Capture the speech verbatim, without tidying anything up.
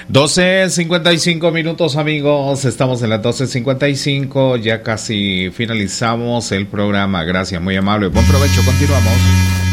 doce cincuenta y cinco minutos, amigos. Estamos en las doce cincuenta y cinco. Ya casi finalizamos el programa. Gracias, muy amable. Buen provecho. Continuamos.